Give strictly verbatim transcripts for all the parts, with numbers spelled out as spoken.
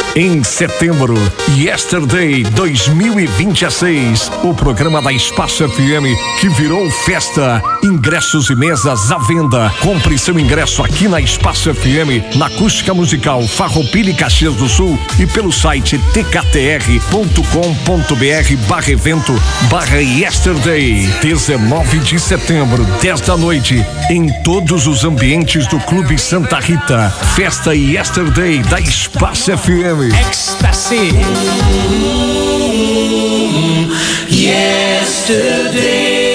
Em setembro, Yesterday dois mil e vinte e seis, o programa da Espaço F M que virou festa. Ingressos e mesas à venda. Compre seu ingresso aqui na Espaço F M, na Acústica Musical Farroupilha e Caxias do Sul e pelo site t k t r ponto com ponto b r barra evento barra Yesterday. dezenove de setembro, dez da noite, em todos os ambientes do Clube Santa Rita. Festa Yesterday da Espaço F M. Ecstasy. Yesterday.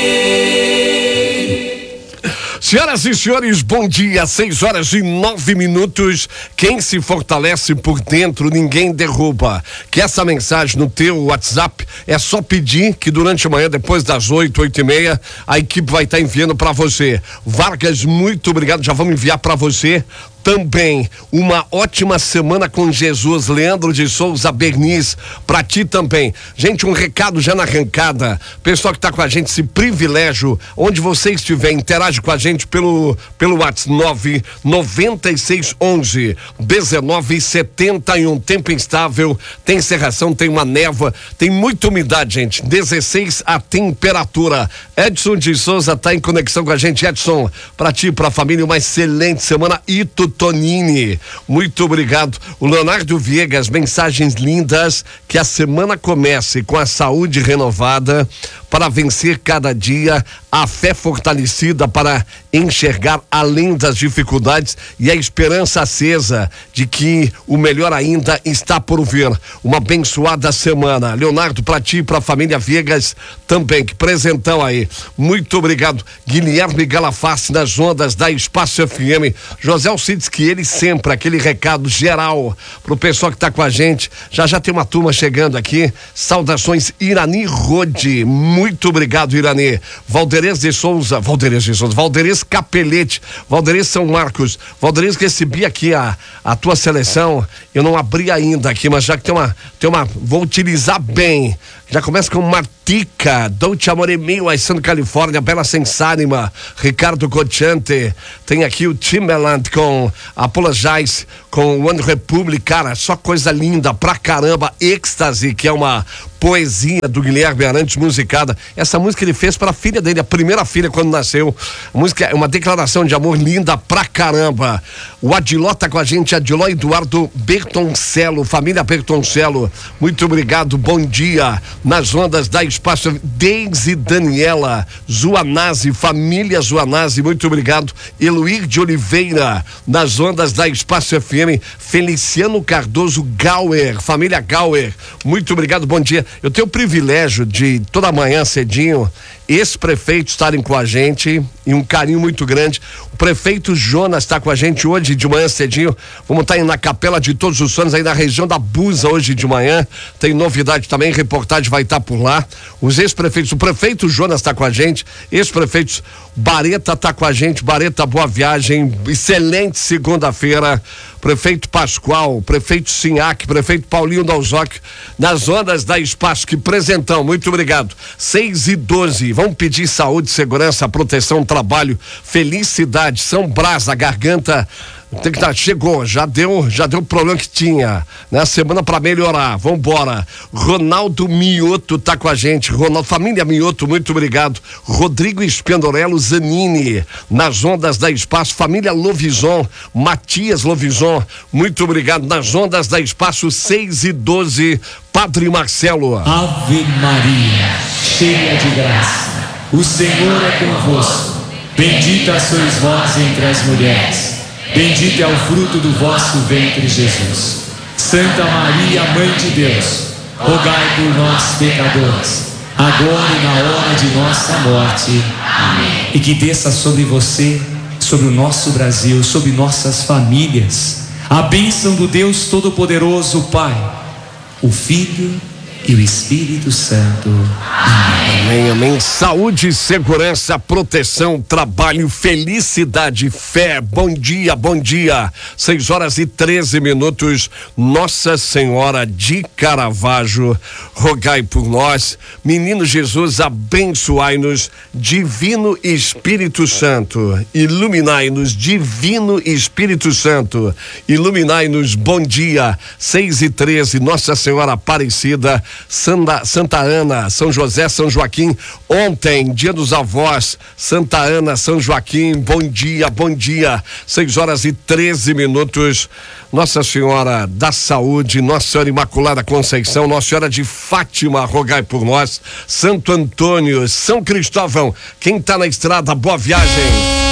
Senhoras e senhores, bom dia, seis horas e nove minutos. Quem se fortalece por dentro, ninguém derruba. Que essa mensagem no teu WhatsApp é só pedir que durante a manhã, depois das oito, oito e meia, a equipe vai estar enviando para você. Vargas, muito obrigado, já vamos enviar para você. Também uma ótima semana com Jesus. Leandro de Souza Berniz, pra ti também. Gente, um recado já na arrancada. Pessoal que tá com a gente, esse privilégio, onde você estiver, interage com a gente pelo pelo WhatsApp nove nove seis onze dezenove setenta e um. Tempo instável, tem cerração, tem uma névoa, tem muita umidade, gente. dezesseis a temperatura. Edson de Souza tá em conexão com a gente. Edson, pra ti, pra família, uma excelente semana. Ito Tonini, muito obrigado. O Leonardo Viegas, mensagens lindas. Que a semana comece com a saúde renovada para vencer cada dia, a fé fortalecida para enxergar além das dificuldades e a esperança acesa de que o melhor ainda está por vir. Uma abençoada semana. Leonardo, para ti e para a família Viegas também. Que presentão aí. Muito obrigado. Guilherme Galafassi nas ondas da Espaço F M. José Alcides, que ele sempre, aquele recado geral pro pessoal que tá com a gente. Já já tem uma turma chegando aqui. Saudações, Irani Rode. Muito obrigado, Irani. Valderez de Souza, Valderez de Souza, Valderez Capelete, Valderez São Marcos. Valderez, recebi aqui a, a tua seleção. Eu não abri ainda aqui, mas já que tem uma, tem uma, vou utilizar bem. Já começa com Martica, Dolce Amore Mio, Aissano Califórnia, Bela Sensánima, Ricardo Cocciante. Tem aqui o Timbaland com Apologize, com One Republic, cara, só coisa linda pra caramba. Êxtase, que é uma poesia do Guilherme Arantes musicada. Essa música ele fez para a filha dele, a primeira filha quando nasceu. A música é uma declaração de amor linda pra caramba. O Adiló tá com a gente, Adiló Eduardo Bertoncello, família Bertoncello. Muito obrigado, bom dia. Nas ondas da Espaço, Deise Daniela Zuanazzi, família Zuanazzi, muito obrigado. Eloir de Oliveira, nas ondas da Espaço F M. Feliciano Cardoso Gauer, família Gauer, muito obrigado, bom dia. Eu tenho o privilégio de toda manhã cedinho ex-prefeitos estarem com a gente e um carinho muito grande. O prefeito Jonas está com a gente hoje de manhã cedinho. Vamos estar na Capela de Todos os Sonhos, aí na região da Busa hoje de manhã. Tem novidade também, reportagem vai estar por lá. Os ex-prefeitos, o prefeito Jonas está com a gente, ex-prefeitos Bareta está com a gente, Bareta, boa viagem, excelente segunda-feira. Prefeito Pascoal, prefeito Sinhac, prefeito Paulinho Dalzoc, nas ondas da Espaço, que presentão, muito obrigado. seis e doze, vamos pedir saúde, segurança, proteção, trabalho, felicidade, São Brás, a garganta tem que tá, chegou, já deu, já deu o problema que tinha, né? Semana pra melhorar, vambora. Ronaldo Mioto tá com a gente, Ronaldo, família Mioto, muito obrigado. Rodrigo Espendorello Zanini, nas ondas da Espaço, família Lovison, Matias Lovison, muito obrigado. Nas ondas da Espaço, seis e doze, Padre Marcelo. Ave Maria, cheia de graça, o Senhor é convosco, bendita sois vós entre as mulheres, bendito é o fruto do vosso ventre, Jesus. Santa Maria, Mãe de Deus, rogai por nós, pecadores, agora e na hora de nossa morte. Amém. E que desça sobre você, sobre o nosso Brasil, sobre nossas famílias, a bênção do Deus Todo-Poderoso, Pai, o Filho e o Espírito Santo. Amém. Amém, amém. Saúde, segurança, proteção, trabalho, felicidade, fé. Bom dia, bom dia. Seis horas e treze minutos. Nossa Senhora de Caravaggio, rogai por nós. Menino Jesus, abençoai-nos. Divino Espírito Santo, iluminai-nos. Divino Espírito Santo, iluminai-nos. Bom dia. Seis e treze. Nossa Senhora Aparecida, Santa, Santa Ana, São José, São Joaquim. Ontem, dia dos avós, Santa Ana, São Joaquim. Bom dia, bom dia. Seis horas e treze minutos. Nossa Senhora da Saúde, Nossa Senhora Imaculada Conceição, Nossa Senhora de Fátima, rogai por nós. Santo Antônio, São Cristóvão, quem está na estrada, boa viagem.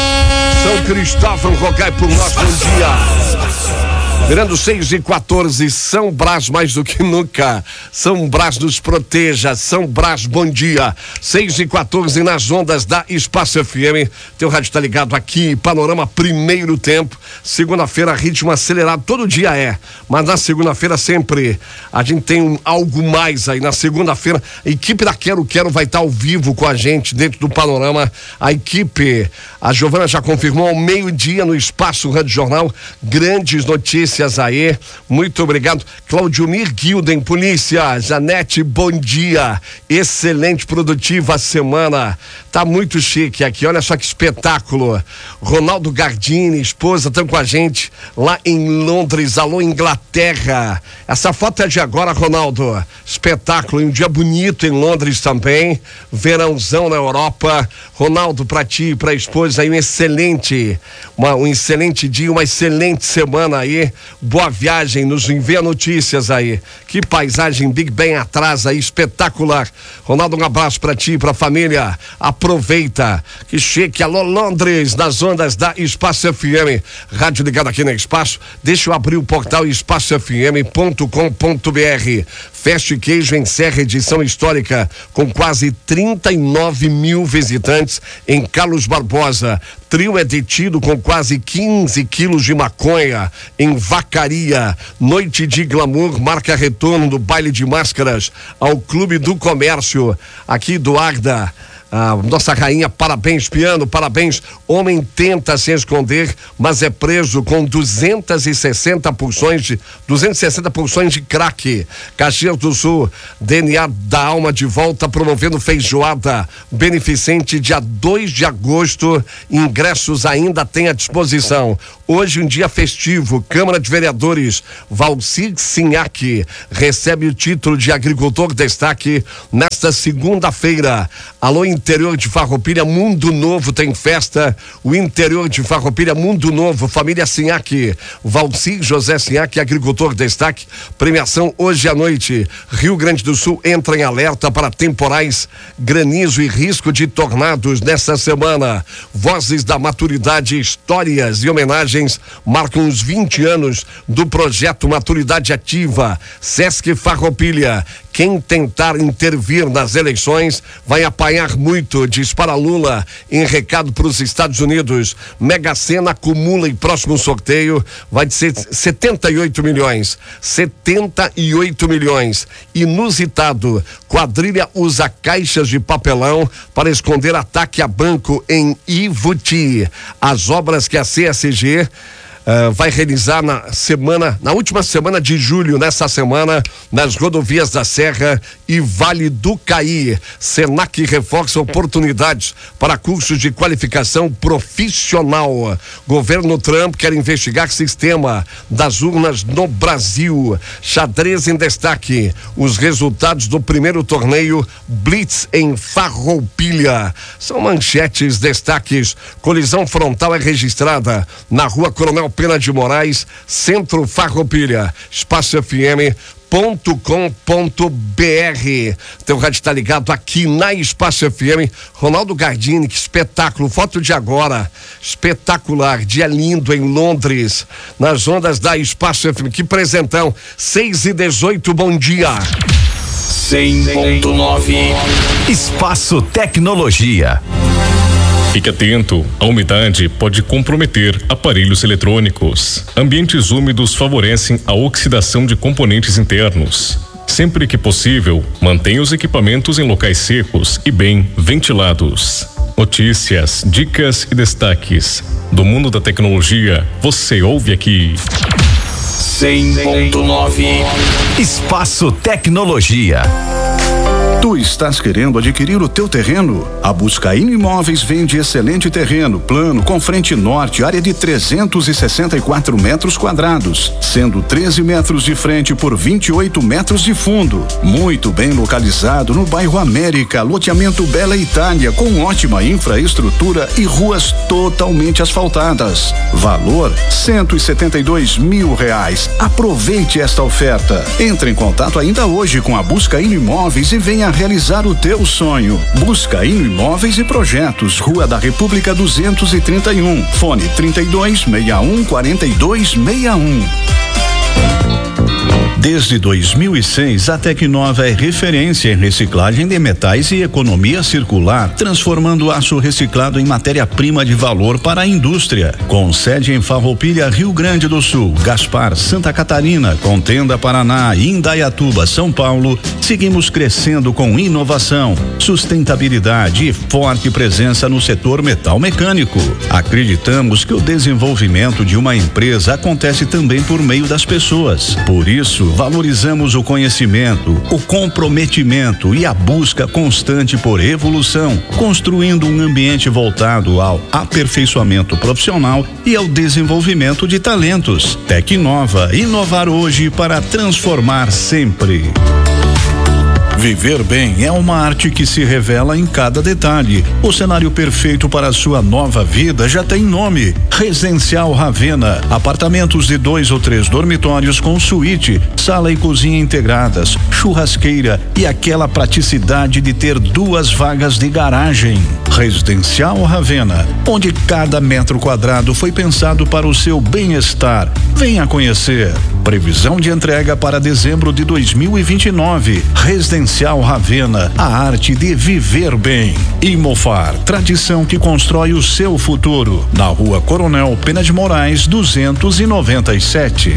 São Cristóvão, rogai por nós, bom dia. Virando seis e quatorze, São Brás mais do que nunca. São Brás nos proteja. São Brás, bom dia. seis e quatorze nas ondas da Espaço F M. Teu rádio está ligado aqui, Panorama Primeiro Tempo. Segunda-feira, ritmo acelerado. Todo dia é, mas na segunda-feira sempre a gente tem um, algo mais aí. Na segunda-feira, a equipe da Quero Quero vai estar ao vivo com a gente dentro do Panorama. A equipe, a Giovana já confirmou, ao meio-dia no Espaço Rádio Jornal. Grandes notícias aí, muito obrigado. Claudiomir Guilden, polícia. Janete, bom dia. Excelente, produtiva semana. Tá muito chique aqui, olha só que espetáculo. Ronaldo Gardini, esposa, estão com a gente lá em Londres. Alô, Inglaterra. Essa foto é de agora, Ronaldo. Espetáculo, e um dia bonito em Londres também. Verãozão na Europa. Ronaldo, pra ti e pra esposa aí, um excelente, uma, um excelente dia, uma excelente semana aí. Boa viagem, nos envia notícias aí. Que paisagem, Big Ben atrás aí, espetacular. Ronaldo, um abraço pra ti e pra família. Aproveita. Que chique. Alô, Londres, nas ondas da Espaço F M. Rádio ligado aqui no Espaço. Deixa eu abrir o portal espaço f m ponto com ponto b r. Festa e Queijo encerra edição histórica com quase trinta e nove mil visitantes em Carlos Barbosa. Trio é detido com quase quinze quilos de maconha em Vacaria. Noite de glamour marca retorno do baile de máscaras ao Clube do Comércio. Aqui do Agda. Ah, nossa rainha, parabéns, piano, parabéns. Homem tenta se esconder, mas é preso com duzentas e sessenta porções de duzentas e sessenta porções de crack. Caxias do Sul, D N A da alma de volta, promovendo feijoada beneficente dia dois de agosto. Ingressos ainda tem à disposição. Hoje um dia festivo, Câmara de Vereadores Valcir Sinhac recebe o título de agricultor destaque nesta segunda-feira. Alô, interior de Farroupilha, Mundo Novo tem festa. O interior de Farroupilha, Mundo Novo, família Sinhac, Valcir José Sinhac, agricultor destaque. Premiação hoje à noite. Rio Grande do Sul entra em alerta para temporais, granizo e risco de tornados nessa semana. Vozes da Maturidade, histórias e homenagens marcam os vinte anos do projeto Maturidade Ativa. Sesc Farroupilha. Quem tentar intervir nas eleições vai apanhar muito, diz para Lula em recado para os Estados Unidos. Mega Sena acumula em próximo sorteio, vai ser setenta e oito milhões. setenta e oito milhões. Inusitado. Quadrilha usa caixas de papelão para esconder ataque a banco em Ivuti. As obras que a C S G Uh, vai realizar na semana, na última semana de julho, nessa semana, nas rodovias da Serra e Vale do Caí. Senac reforça oportunidades para cursos de qualificação profissional. Governo Trump quer investigar sistema das urnas no Brasil. Xadrez em destaque. Os resultados do primeiro torneio Blitz em Farroupilha. São manchetes, destaques. Colisão frontal é registrada na rua Coronel Pena de Moraes, Centro Farroupilha. Espaço F M ponto com ponto b r. Teu rádio está ligado aqui na Espaço F M. Ronaldo Gardini, que espetáculo, foto de agora, espetacular, dia lindo em Londres, nas ondas da Espaço F M. Que presentão, seis e dezoito, bom dia. cem ponto nove Espaço Tecnologia. Fique atento, a umidade pode comprometer aparelhos eletrônicos. Ambientes úmidos favorecem a oxidação de componentes internos. Sempre que possível, mantenha os equipamentos em locais secos e bem ventilados. Notícias, dicas e destaques do mundo da tecnologia, você ouve aqui. cem ponto nove Espaço Tecnologia. Tu estás querendo adquirir o teu terreno? A Buscaíno Imóveis vende excelente terreno, plano, com frente norte, área de trezentos e sessenta e quatro metros quadrados, sendo treze metros de frente por vinte e oito metros de fundo. Muito bem localizado no bairro América, loteamento Bela Itália, com ótima infraestrutura e ruas totalmente asfaltadas. Valor cento e setenta e dois mil reais. Aproveite esta oferta. Entre em contato ainda hoje com a Buscaíno Imóveis e venha realizar o teu sonho. Buscaíno Imóveis e Projetos, Rua da República duzentos e trinta e um, fone trinta e dois, sessenta e um, quarenta e dois, sessenta e um. Desde dois mil e seis, a Tecnova é referência em reciclagem de metais e economia circular, transformando aço reciclado em matéria-prima de valor para a indústria. Com sede em Farroupilha, Rio Grande do Sul, Gaspar, Santa Catarina, Contenda, Paraná e Indaiatuba, São Paulo, seguimos crescendo com inovação, sustentabilidade e forte presença no setor metal mecânico. Acreditamos que o desenvolvimento de uma empresa acontece também por meio das pessoas. Por isso, valorizamos o conhecimento, o comprometimento e a busca constante por evolução, construindo um ambiente voltado ao aperfeiçoamento profissional e ao desenvolvimento de talentos. Tecnova, inovar hoje para transformar sempre. Viver bem é uma arte que se revela em cada detalhe. O cenário perfeito para a sua nova vida já tem nome: Residencial Ravena. Apartamentos de dois ou três dormitórios com suíte, sala e cozinha integradas, churrasqueira e aquela praticidade de ter duas vagas de garagem. Residencial Ravena, onde cada metro quadrado foi pensado para o seu bem-estar. Venha conhecer. Previsão de entrega para dezembro de dois mil e vinte e nove. Residencial Ravena, a arte de viver bem. Imofar, tradição que constrói o seu futuro. Na Rua Coronel Pena de Moraes, duzentos e noventa e sete.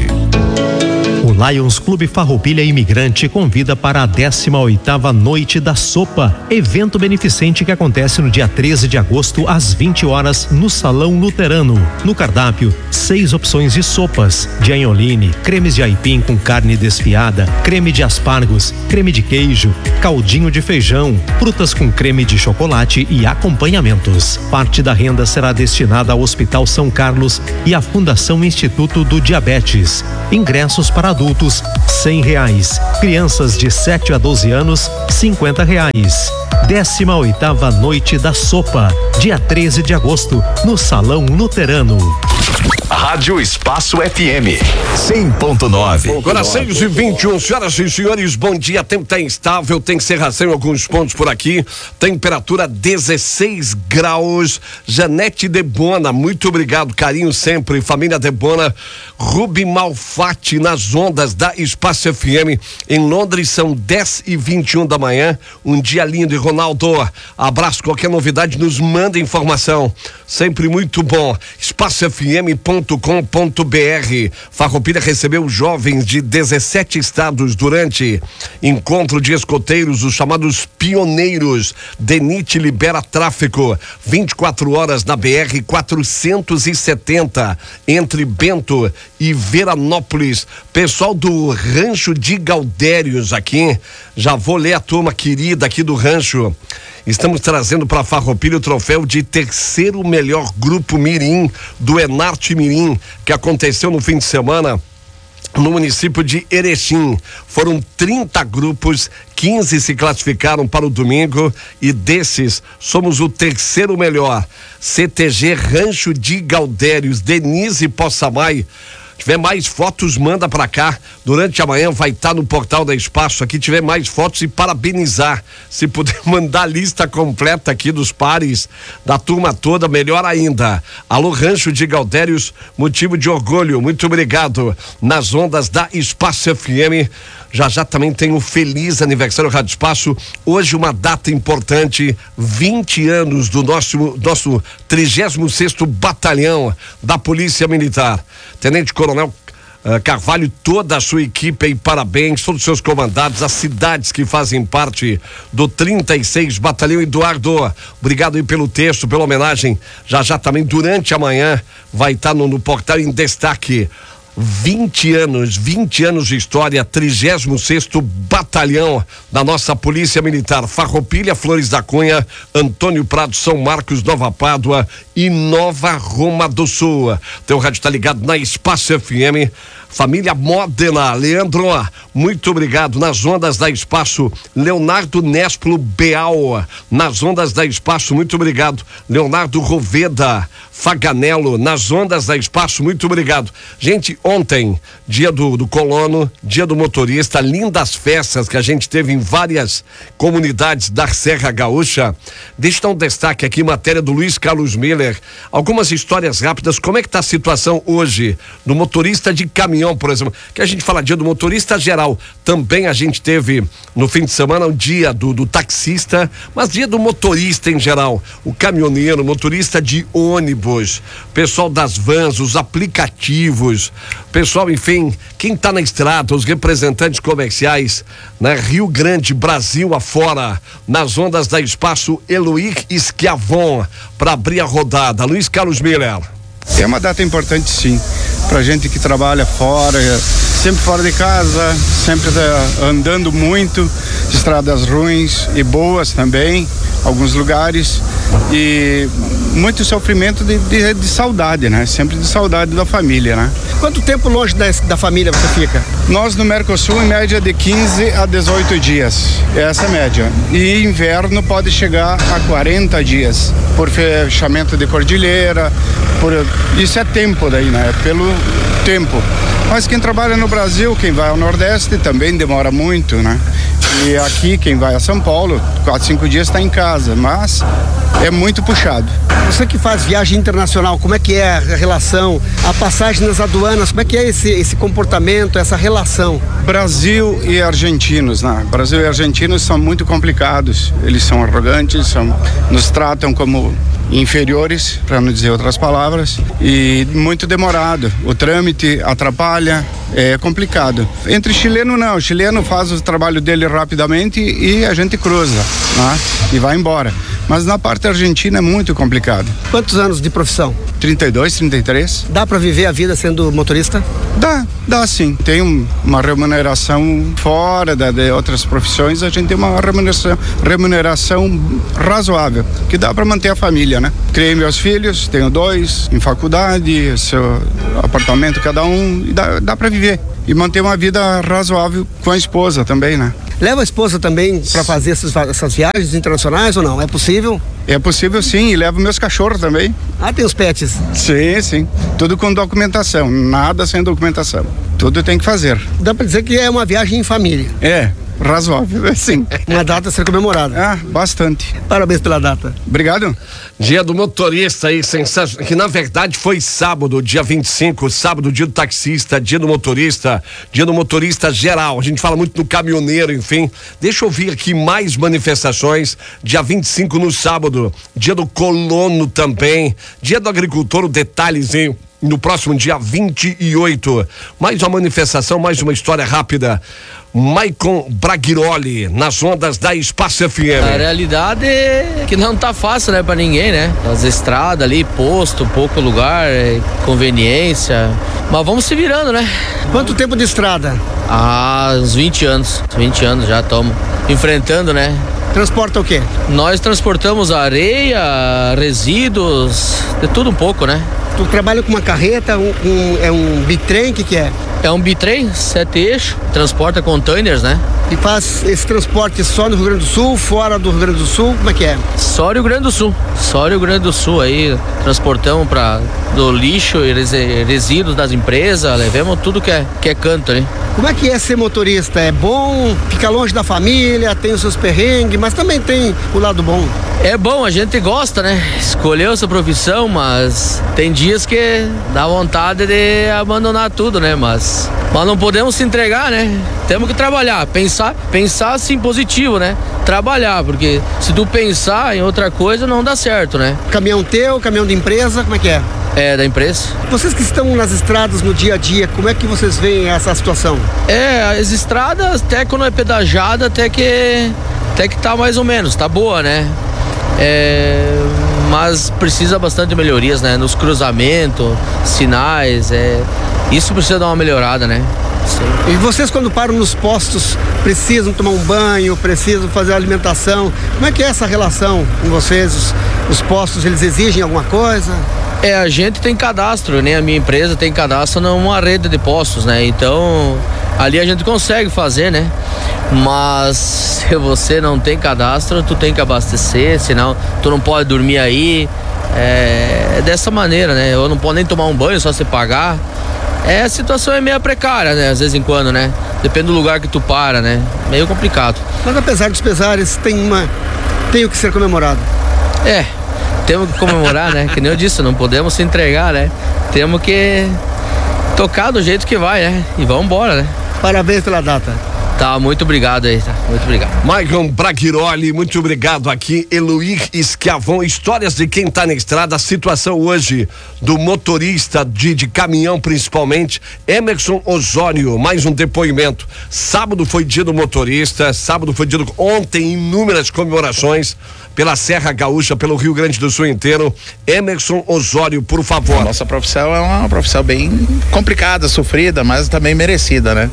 O Lions Clube Farroupilha Imigrante convida para a décima oitava Noite da Sopa, evento beneficente que acontece no dia treze de agosto às vinte horas no Salão Luterano. No cardápio, seis opções de sopas: de anholine, cremes de aipim com carne desfiada, creme de aspargos, creme de queijo, caldinho de feijão, frutas com creme de chocolate e acompanhamentos. Parte da renda será destinada ao Hospital São Carlos e à Fundação Instituto do Diabetes. Ingressos para adultos, cem reais. Crianças de sete a doze anos, cinquenta reais. décima oitava Noite da Sopa, dia treze de agosto, no Salão Luterano. Rádio Espaço F M cem ponto nove. Agora seis e vinte e um, senhoras e senhores, bom dia. Tempo tá instável, tem cerração em alguns pontos por aqui. Temperatura dezesseis graus. Janete Debona, muito obrigado, carinho sempre. Família Debona. Rubi Malfatti nas ondas da Espaço F M. Em Londres são dez e vinte e um da manhã. Um dia lindo. E Ronaldo, abraço. Qualquer novidade, nos manda informação. Sempre muito bom. espaço f m ponto com ponto b r. Farroupilha recebeu jovens de dezessete estados durante encontro de escoteiros, os chamados pioneiros. DENIT libera tráfego vinte e quatro horas na B R quatrocentos e setenta entre Bento e Veranópolis. Pessoal do Rancho de Gaudérios aqui, já vou ler a turma querida aqui do rancho. Estamos trazendo para Farroupilha o troféu de terceiro melhor grupo Mirim do Enarte Mirim, que aconteceu no fim de semana no município de Erechim. Foram trinta grupos, quinze se classificaram para o domingo e desses somos o terceiro melhor. C T G Rancho de Gaudérios, Denise Possamay. Tiver mais fotos, manda pra cá. Durante a manhã vai estar no portal da Espaço aqui, tiver mais fotos e parabenizar. Se puder mandar a lista completa aqui dos pares, da turma toda, melhor ainda. Alô, Rancho de Gaudérios, motivo de orgulho, muito obrigado. Nas ondas da Espaço F M. Já já também tem o feliz aniversário Rádio Espaço. Hoje uma data importante, vinte anos do nosso nosso trigésimo sexto Batalhão da Polícia Militar. Tenente Coronel uh, Carvalho, toda a sua equipe aí, parabéns, todos os seus comandados, as cidades que fazem parte do trinta e seis Batalhão. Eduardo, obrigado aí pelo texto, pela homenagem. Já já também durante a manhã vai estar no, no portal em destaque. vinte anos, vinte anos de história, trigésimo sexto Batalhão da nossa Polícia Militar, Farroupilha, Flores da Cunha, Antônio Prado, São Marcos, Nova Pádua e Nova Roma do Sul. Teu rádio tá ligado na Espaço F M. Família Modena, Leandro, muito obrigado. Nas ondas da Espaço, Leonardo Nesplo Beal, nas ondas da Espaço, muito obrigado. Leonardo Roveda Faganello, nas ondas da Espaço, muito obrigado. Gente, ontem, dia do, do colono, dia do motorista, lindas festas que a gente teve em várias comunidades da Serra Gaúcha. Deixa eu dar um destaque aqui, matéria do Luiz Carlos Miller, algumas histórias rápidas. Como é que tá a situação hoje do motorista de caminhão, por exemplo, que a gente fala dia do motorista geral, também a gente teve no fim de semana o dia do, do taxista, mas dia do motorista em geral, o caminhoneiro, motorista de ônibus, pessoal das vans, os aplicativos, pessoal, enfim, quem tá na estrada, os representantes comerciais, né? Rio Grande, Brasil afora, nas ondas da Espaço, Eloir Schiavon, para abrir a rodada. Luiz Carlos Miller. É uma data importante, sim, pra gente que trabalha fora, sempre fora de casa, sempre andando muito, estradas ruins e boas também, alguns lugares, e muito sofrimento de, de, de saudade, né? Sempre de saudade da família, né? Quanto tempo longe da, da família você fica? Nós no Mercosul, em média de quinze a dezoito dias, é essa média. E inverno pode chegar a quarenta dias, por fechamento de cordilheira, por, isso é tempo daí, né? Pelo tempo. Mas quem trabalha no Brasil, quem vai ao Nordeste, também demora muito, né? E aqui, quem vai a São Paulo, quatro, cinco dias está em casa, mas é muito puxado. Você que faz viagem internacional, como é que é a relação, a passagem nas aduanas, como é que é esse, esse comportamento, essa relação? Brasil e argentinos, né? Brasil e argentinos são muito complicados, eles são arrogantes, são, nos tratam como inferiores, para não dizer outras palavras, e muito demorado. O trâmite atrapalha, é complicado. Entre chileno não, o chileno faz o trabalho dele rapidamente e a gente cruza, né? E vai embora. Mas na parte argentina é muito complicado. Quantos anos de profissão? trinta e dois, trinta e três. Dá para viver a vida sendo motorista? Dá, dá sim. Tem um, uma remuneração fora da, de outras profissões, a gente tem uma remuneração, remuneração razoável, que dá para manter a família, né? Criei meus filhos, tenho dois em faculdade, seu apartamento cada um, e dá, dá para viver. E manter uma vida razoável com a esposa também, né? Leva a esposa também para fazer essas, essas viagens internacionais ou não? É possível? É possível sim, e levo meus cachorros também. Ah, tem os pets? Sim, sim. Tudo com documentação, nada sem documentação. Tudo tem que fazer. Dá para dizer que é uma viagem em família? É, razoável, sim. Uma data a ser comemorada. Ah, bastante. Parabéns pela data. Obrigado. Dia do motorista aí, sensacional, que na verdade foi sábado, dia vinte e cinco, sábado, dia do taxista, dia do motorista, dia do motorista geral. A gente fala muito do caminhoneiro, enfim. Deixa eu ouvir aqui mais manifestações. Dia vinte e cinco no sábado, dia do colono também, dia do agricultor, o detalhezinho. No próximo dia vinte e oito, mais uma manifestação, mais uma história rápida. Maicon Braghiroli, nas ondas da Espaço F M. A realidade é que não tá fácil, né, pra ninguém, né? As estradas ali, posto, pouco lugar, conveniência. Mas vamos se virando, né? Quanto tempo de estrada? Ah, uns vinte anos. vinte anos já estamos enfrentando, né? Transporta o quê? Nós transportamos areia, resíduos, de tudo um pouco, né? Tu trabalha com uma carreta, um, um, é um bitrem, o que que é? É um bitrem, sete eixos, transporta containers, né? E faz esse transporte só no Rio Grande do Sul, fora do Rio Grande do Sul, como é que é? Só Rio Grande do Sul, só Rio Grande do Sul aí, transportamos para do lixo e resíduos das empresas, levamos tudo que é, que é canto ali. Como é que é ser motorista? É bom, fica longe da família, tem os seus perrengues, mas também tem o lado bom. É bom, a gente gosta, né? Escolheu essa profissão, mas tem dias que dá vontade de abandonar tudo, né? Mas, mas não podemos se entregar, né? Temos que trabalhar, pensar, pensar assim positivo, né? trabalhar, porque se tu pensar em outra coisa não dá certo, né? Caminhão teu, caminhão de empresa, como é que é? É, da empresa. Vocês que estão nas estradas no dia a dia, como é que vocês veem essa situação? É, as estradas até quando é pedajada, até que até que tá mais ou menos, tá boa, né? É, mas precisa bastante melhorias, né? Nos cruzamentos, sinais, é, isso precisa dar uma melhorada, né? Sim. E vocês quando param nos postos, precisam tomar um banho, precisam fazer alimentação, como é que é essa relação com vocês? Os, os postos, eles exigem alguma coisa? É, a gente tem cadastro, né? A minha empresa tem cadastro numa rede de postos, né? Então, ali a gente consegue fazer, né? Mas se você não tem cadastro, tu tem que abastecer, senão tu não pode dormir aí. É, é dessa maneira, né? Eu não posso nem tomar um banho, só se pagar. É, a situação é meio precária, né? Às vezes em quando, né? Depende do lugar que tu para, né? Meio complicado. Mas apesar dos pesares, tem uma... tem o que ser comemorado. É, temos que comemorar, né? Que nem eu disse, não podemos se entregar, né? Temos que tocar do jeito que vai, né? E vamos embora, né? Parabéns pela data. Tá, muito obrigado aí, tá? Muito obrigado. Maicon Braghiroli, muito obrigado aqui. Eloir Esquiavon, histórias de quem tá na estrada, a situação hoje do motorista de, de caminhão principalmente, Emerson Osório, mais um depoimento. Sábado foi dia do motorista, sábado foi dia do... Ontem, inúmeras comemorações pela Serra Gaúcha, pelo Rio Grande do Sul inteiro. Emerson Osório, por favor. A nossa profissão é uma profissão bem complicada, sofrida, mas também merecida, né?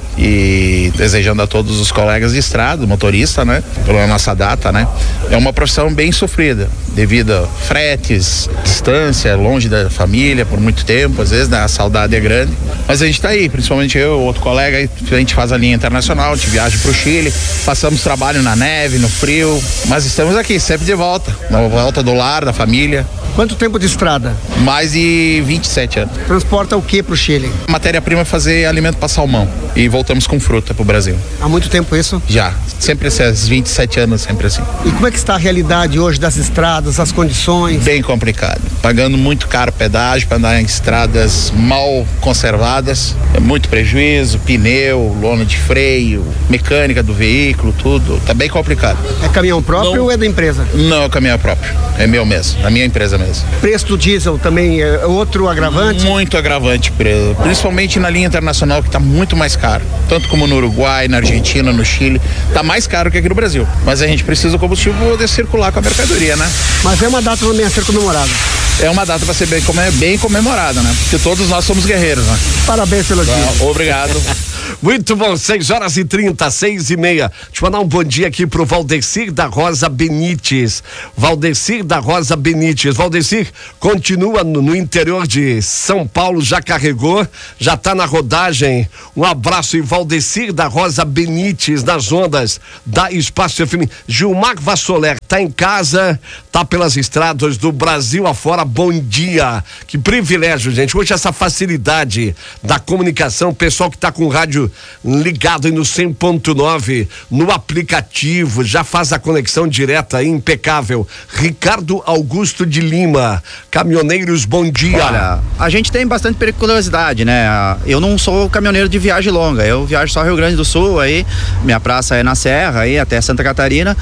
E desejando a todos os colegas de estrada, motorista, né? Pela nossa data, né? É uma profissão bem sofrida, devido a fretes, distância, longe da família por muito tempo, às vezes, né? A saudade é grande. Mas a gente tá aí, principalmente eu, outro colega, a gente faz a linha internacional, a gente viaja pro Chile, passamos trabalho na neve, no frio, mas estamos aqui, sempre de volta, na volta do lar, da família. Quanto tempo de estrada? Mais de vinte e sete anos. Transporta o que pro Chile? Matéria-prima é fazer alimento para salmão e voltamos com fruta pro Brasil. Há muito tempo isso? Já, sempre esses vinte e sete anos, sempre assim. E como é que está a realidade hoje das estradas, as condições? Bem complicado, pagando muito caro pedágio para andar em estradas mal conservadas, é muito prejuízo, pneu, lona de freio, mecânica do veículo, tudo, tá bem complicado. É caminhão próprio Não, ou é da empresa? Não, é caminhão próprio, é meu mesmo, da minha empresa mesmo. Preço do diesel também é outro agravante? Muito agravante, principalmente na linha internacional, que está muito mais caro, tanto como no Uruguai, na Argentina, no Chile, está mais caro que aqui no Brasil, mas a gente precisa do combustível para poder circular com a mercadoria, né? Mas é uma data também a ser comemorada. É uma data para ser bem, bem comemorada, né? Porque todos nós somos guerreiros, né? Parabéns pelo dia. Obrigado. Muito bom, seis horas e trinta, seis e meia. Deixa eu mandar um bom dia aqui pro Valdecir da Rosa Benites. Valdecir da Rosa Benites. Valdecir continua no, no interior de São Paulo, já carregou, já tá na rodagem. Um abraço, e Valdecir da Rosa Benites, nas ondas da Espaço F M. Gilmar Vassoler tá em casa, tá pelas estradas do Brasil afora. Bom dia. Que privilégio, gente. Hoje essa facilidade da comunicação, o pessoal que tá com o rádio ligado aí no cem ponto nove, no aplicativo, já faz a conexão direta aí, impecável. Ricardo Augusto de Lima, caminhoneiros, bom dia. Olha, a gente tem bastante periculosidade, né? Eu não sou caminhoneiro de viagem longa, eu viajo só Rio Grande do Sul aí, minha praça é na Serra aí, até Santa Catarina,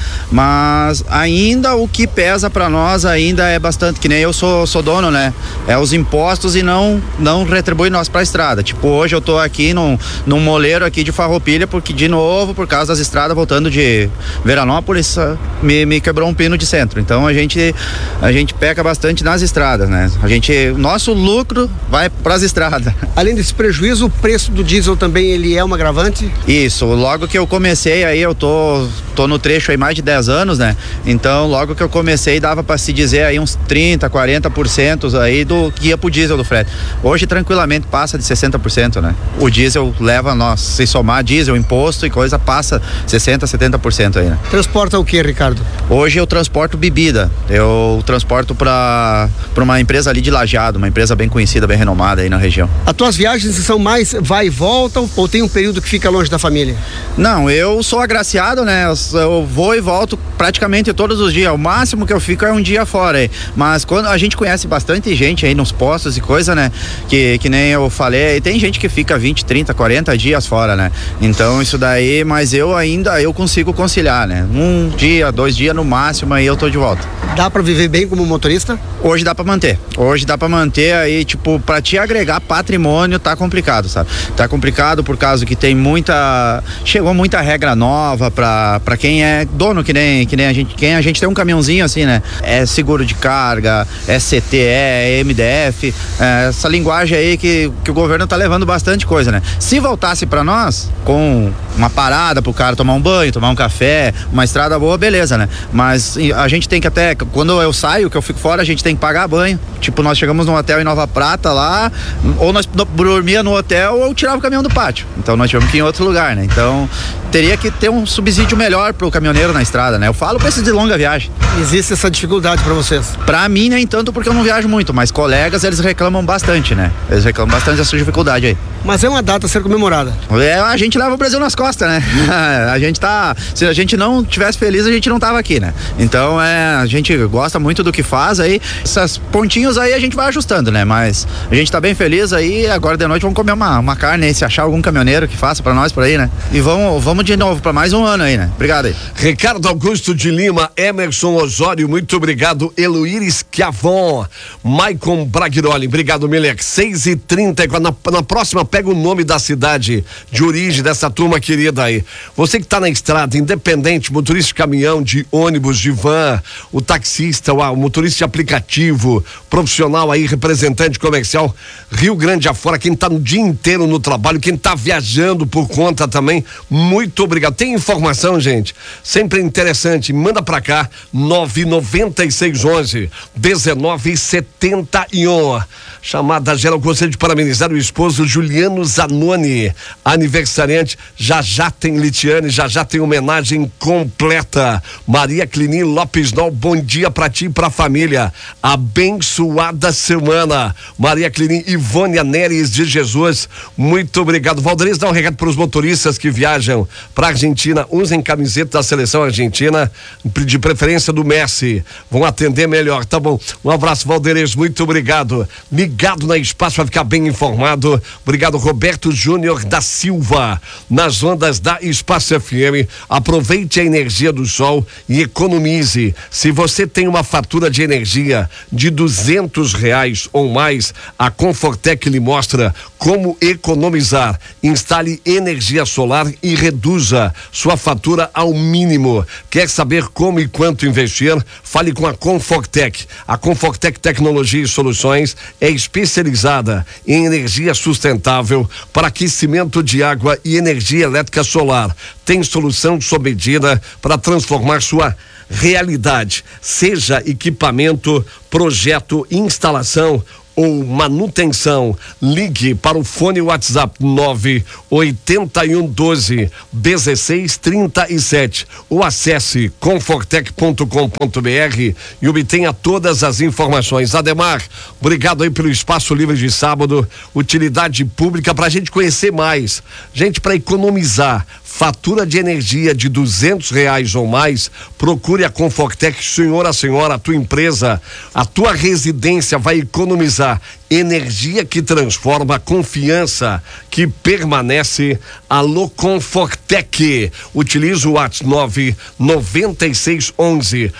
mas ainda o que pesa pra nós ainda é bastante, que nem eu sou, sou dono, né? É os impostos e não, não retribui nós pra estrada. Tipo, hoje eu tô aqui num, num moleiro aqui de Farroupilha, porque de novo, por causa das estradas, voltando de Veranópolis, me, me quebrou um pino de centro. Então a gente a gente peca bastante nas estradas, né? A gente, nosso lucro vai pras estradas. Além desse prejuízo, o preço do diesel também, ele é um agravante? Isso, logo que eu comecei aí, eu tô, tô no trecho aí mais de dez anos, né? Então, logo que eu comecei, dava pra se dizer aí uns trinta, quarenta por cento aí do que ia pro diesel do frete. Hoje, tranquilamente, passa de sessenta por cento, né? O diesel leva, nós, se somar diesel, imposto e coisa, passa sessenta, setenta por cento aí, né? Transporta o que, Ricardo? Hoje eu transporto bebida, eu transporto pra, pra uma empresa ali de Lajeado, uma empresa bem conhecida, bem renomada aí na região. As tuas viagens são mais vai e volta ou tem um período que fica longe da família? Não, eu sou agraciado, né? Eu, eu vou e volto praticamente ser todos os dias. O máximo que eu fico é um dia fora aí. Mas quando a gente conhece bastante gente aí nos postos e coisa, né? Que, que nem eu falei, tem gente que fica vinte, trinta, quarenta dias fora, né? Então isso daí, mas eu ainda, eu consigo conciliar, né? Um dia, dois dias no máximo, aí eu tô de volta. Dá pra viver bem como motorista? Hoje dá pra manter. Hoje dá pra manter aí, tipo, pra te agregar patrimônio tá complicado, sabe? Tá complicado por causa que tem muita, chegou muita regra nova pra, pra quem é dono, que nem, que nem a gente, quem a gente tem um caminhãozinho assim, né? É seguro de carga, é C T E, é M D F, é essa linguagem aí que, que o governo tá levando bastante coisa, né? Se voltasse pra nós, com uma parada pro cara tomar um banho, tomar um café, uma estrada boa, beleza, né? Mas a gente tem que até, quando eu saio, que eu fico fora, a gente tem que pagar banho. Tipo, nós chegamos num hotel em Nova Prata lá, ou nós dormia no hotel ou tirava o caminhão do pátio. Então nós tivemos que ir em outro lugar, né? Então teria que ter um subsídio melhor pro caminhoneiro na estrada, né? Eu falo pra esses de longa viagem. Existe essa dificuldade pra vocês? Pra mim nem tanto, porque eu não viajo muito, mas colegas eles reclamam bastante, né? Eles reclamam bastante dessa dificuldade aí. Mas é uma data a ser comemorada. É, a gente leva o Brasil nas costas, né? A gente tá, se a gente não tivesse feliz, a gente não tava aqui, né? Então é, a gente gosta muito do que faz aí, esses pontinhos aí a gente vai ajustando, né? Mas a gente tá bem feliz aí, agora de noite vamos comer uma, uma carne aí, se achar algum caminhoneiro que faça pra nós por aí, né? E vamos, vamos de novo pra mais um ano aí, né? Obrigado aí. Ricardo Augusto de Lima, Emerson Osório, muito obrigado. Eloíris Chiavon, Maicon Braghiroli, obrigado, Milek. seis e trinta, na, na próxima pega o nome da cidade de origem dessa turma querida aí. Você que tá na estrada, independente, motorista de caminhão, de ônibus, de van, o taxista, o, o motorista de aplicativo, profissional aí, representante comercial, Rio Grande afora, quem tá no dia inteiro no trabalho, quem tá viajando por conta também, muito obrigado. Tem informação, gente? Sempre interessante, manda pra cá, nove nove seis um um, um nove sete um. Chamada geral, gostaria de parabenizar o esposo Juliano Zanoni, aniversariante. Já já tem Litiane, já já tem homenagem completa. Maria Clini Lopes Nol, bom dia pra ti e pra família. Abençoada semana. Maria Clini, Ivônia Neres de Jesus, muito obrigado. Valdez, dá um recado para os motoristas que viajam pra Argentina, usem camiseta da seleção argentina, de preferência do Messi, vão atender melhor, tá bom? Um abraço, Valdez, muito obrigado. Ligado na Espaço para ficar bem informado. Obrigado, Roberto Júnior da Silva, nas ondas da Espaço F M. Aproveite a energia do sol e economize. Se você tem uma fatura de energia de duzentos reais ou mais, a Confortec lhe mostra como economizar. Instale energia solar e reduza sua fatura ao mínimo. Quer saber como e quanto investir? Fale com a Confortec. A Confortec Tecnologia e Soluções é especializada em energia sustentável para aquecimento de água e energia elétrica solar. Tem solução sob medida para transformar sua realidade, seja equipamento, projeto, instalação ou manutenção. Ligue para o fone WhatsApp nove oito um doze dezesseis trinta e sete ou acesse confortec ponto com ponto br e obtenha todas as informações. Ademar, obrigado aí pelo espaço livre de sábado, utilidade pública para a gente conhecer mais, gente, para economizar. Fatura de energia de duzentos reais ou mais, procure a Confortec, senhora, senhora, a tua empresa, a tua residência vai economizar. Energia que transforma, confiança que permanece. Alô Confortec. Utilize o WhatsApp nove nove seis um um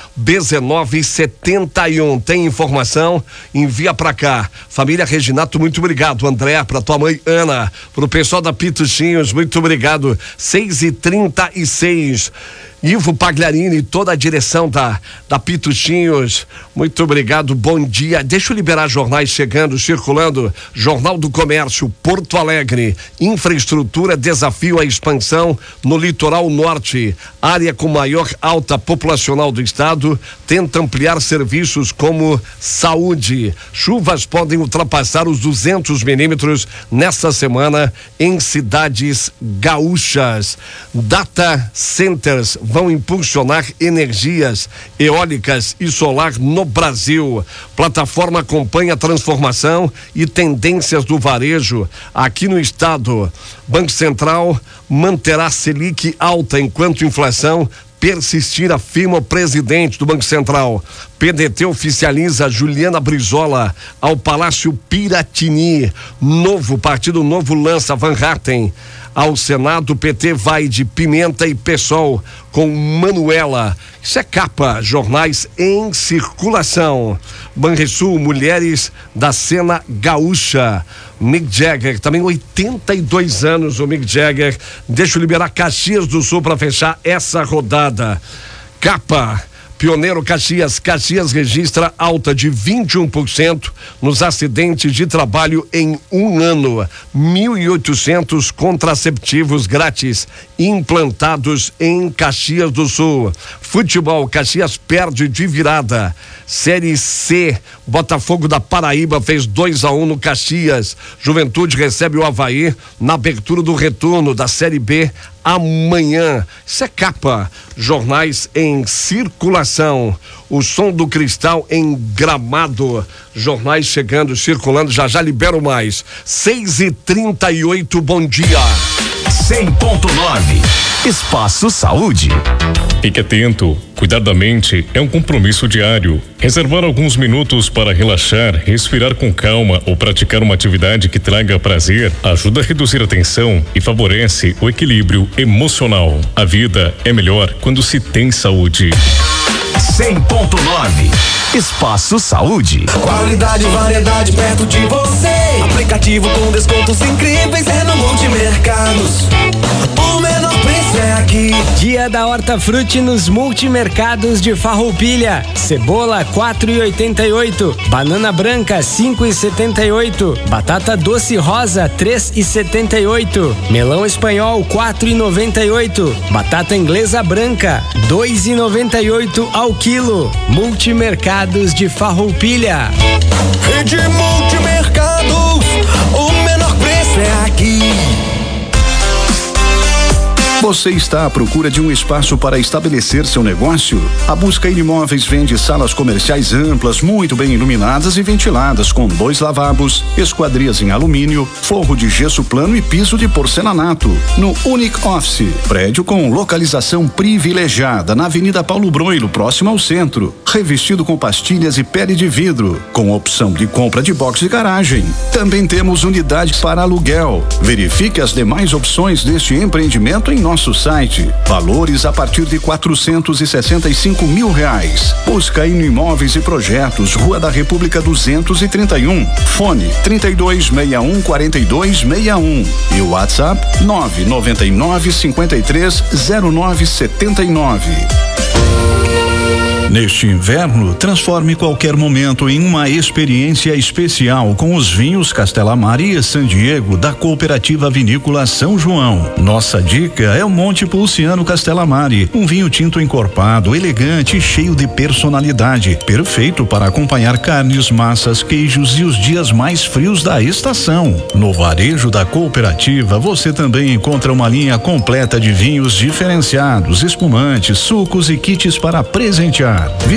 um nove sete um. Tem informação? Envia pra cá. Família Reginato, muito obrigado. André, pra tua mãe Ana, pro pessoal da Pituchinhos, muito obrigado. seis e trinta e seis. Ivo Pagliarini, toda a direção da, da Pituchinhos, muito obrigado, bom dia. Deixa eu liberar jornais chegando, circulando. Jornal do Comércio, Porto Alegre, infraestrutura, desafio à expansão no litoral norte. Área com maior alta populacional do estado, tenta ampliar serviços como saúde. Chuvas podem ultrapassar os duzentos milímetros nesta semana em cidades gaúchas. Data centers vão impulsionar energias eólicas e solar no Brasil. Plataforma acompanha a transformação e tendências do varejo aqui no estado. Banco Central manterá Selic alta enquanto inflação persistir, afirma o presidente do Banco Central. P D T oficializa Juliana Brizola ao Palácio Piratini. Novo Partido Novo lança Van Hatten. Ao Senado, o P T vai de Pimenta e PSOL com Manuela. Isso é capa, jornais em circulação. Banrisul, mulheres da cena gaúcha. Mick Jagger, também oitenta e dois anos o Mick Jagger. Deixa eu liberar Caxias do Sul para fechar essa rodada. Capa. Pioneiro Caxias, Caxias registra alta de vinte e um por cento nos acidentes de trabalho em um ano. mil e oitocentos contraceptivos grátis implantados em Caxias do Sul. Futebol, Caxias perde de virada. Série C, Botafogo da Paraíba fez dois a um no Caxias. Juventude recebe o Avaí na abertura do retorno da Série B amanhã. Isso é capa, jornais em circulação. O som do Cristal em Gramado, jornais chegando, circulando, já já libero mais. seis e trinta e oito, bom dia. cem ponto nove Espaço Saúde. Fique atento, cuidar da mente é um compromisso diário. Reservar alguns minutos para relaxar, respirar com calma ou praticar uma atividade que traga prazer ajuda a reduzir a tensão e favorece o equilíbrio emocional. A vida é melhor quando se tem saúde. cem ponto nove Espaço Saúde. Qualidade e variedade perto de você. Aplicativo com descontos incríveis é no Multimercados. O menor preço é aqui. Dia da Hortafruti nos Multimercados de Farroupilha. Cebola quatro e oitenta e oito, banana branca cinco e setenta e oito, batata doce rosa três e setenta e oito, melão espanhol quatro e noventa e oito, batata inglesa branca dois e noventa e oito ao quilo. Multimercados de Farroupilha. Rede Multimercados, o menor preço é aqui. Você está à procura de um espaço para estabelecer seu negócio? A Buscair Imóveis vende salas comerciais amplas, muito bem iluminadas e ventiladas, com dois lavabos, esquadrias em alumínio, forro de gesso plano e piso de porcelanato. No Unique Office, prédio com localização privilegiada na Avenida Paulo Broilo, próximo ao centro, revestido com pastilhas e pele de vidro, com opção de compra de box e garagem. Também temos unidades para aluguel. Verifique as demais opções deste empreendimento em nosso nosso site. Valores a partir de quatrocentos e sessenta e cinco mil reais. Buscair Imóveis e Projetos, Rua da República duzentos e trinta e um. Fone trinta e dois sessenta e um quarenta e dois sessenta e um. E o WhatsApp nove nove nove cinquenta e três zero nove setenta e nove. Neste inverno, transforme qualquer momento em uma experiência especial com os vinhos Castelamari e San Diego da Cooperativa Vinícola São João. Nossa dica é o Monte Pulciano Castelamari, um vinho tinto encorpado, elegante e cheio de personalidade, perfeito para acompanhar carnes, massas, queijos e os dias mais frios da estação. No varejo da Cooperativa, você também encontra uma linha completa de vinhos diferenciados, espumantes, sucos e kits para presentear.